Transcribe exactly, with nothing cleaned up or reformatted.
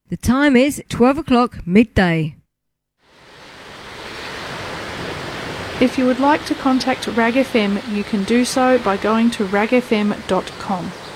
The time is twelve o'clock midday. If you would like to contact Rag F M, you can do so by going to rag f m dot com.